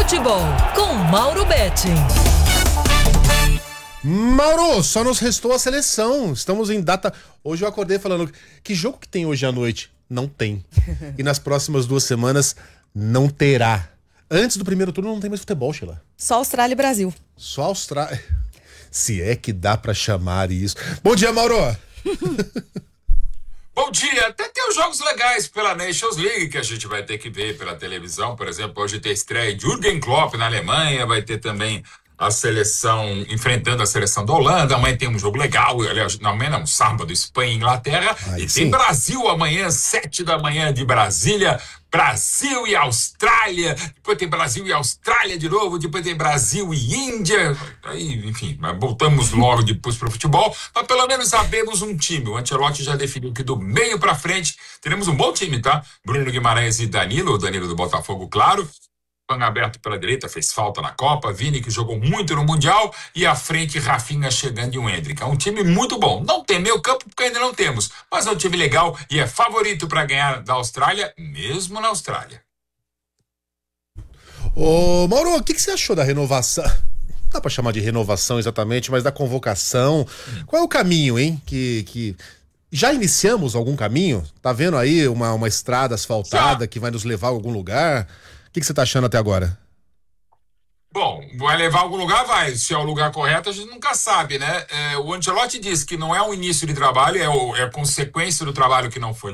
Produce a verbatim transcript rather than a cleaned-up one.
Futebol com Mauro Betti. Mauro, só nos restou a seleção. Estamos em data... Hoje eu acordei falando, que jogo que tem hoje à noite? Não tem. E nas próximas duas semanas não terá. Antes do primeiro turno não tem mais futebol, Sheila. Só Austrália e Brasil. Só Austrália. Se é que dá pra chamar isso. Bom dia, Mauro. Bom dia, até tem os jogos legais pela Nations League que a gente vai ter que ver pela televisão. Por exemplo, hoje tem a estreia de Jürgen Klopp na Alemanha, vai ter também a seleção enfrentando a seleção da Holanda. Amanhã tem um jogo legal, aliás, não, amanhã não, sábado, Espanha e Inglaterra. Ai, e sim. Tem Brasil amanhã, sete da manhã de Brasília. Brasil e Austrália, depois tem Brasil e Austrália de novo, depois tem Brasil e Índia, aí, enfim, voltamos logo depois para o futebol, mas pelo menos sabemos um time. O Ancelotti já definiu que do meio para frente teremos um bom time, tá? Bruno Guimarães e Danilo, o Danilo do Botafogo, claro. Pan aberto pela direita, fez falta na Copa. Vini, que jogou muito no Mundial. E à frente, Rafinha chegando e o Endrick. É um time muito bom. Não tem meio campo, porque ainda não temos. Mas é um time legal e é favorito para ganhar da Austrália, mesmo na Austrália. Ô, Mauro, o que, que você achou da renovação? Não dá para chamar de renovação exatamente, mas da convocação. Qual é o caminho, hein? Que... que... Já iniciamos algum caminho? Tá vendo aí uma, uma estrada asfaltada Já. que vai nos levar a algum lugar? O que, que você tá achando até agora? Bom, vai levar a algum lugar? Vai. Se é o lugar correto, a gente nunca sabe, né? É, o Ancelotti diz que não é o início de trabalho, é, o, é a consequência do trabalho que não foi